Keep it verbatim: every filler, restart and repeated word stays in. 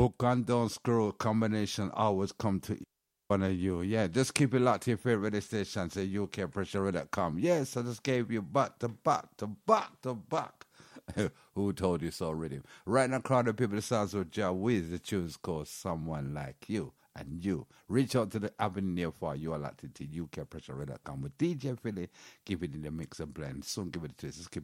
Hook and don't screw combination always come to one of you. Yeah, just keep it locked to your favorite radio station. Say U K pressure dot com. Yes, I just gave you back to back to back to back. Who told you so, rhythm? Right now, crowd of people, the sounds of Jah Wiz, the tunes called Someone Like You. And you, reach out to the avenue near for you are locked into U K pressure dot com with D J Philly. Keep it in the mix and blend. Soon give it a twist. Just keep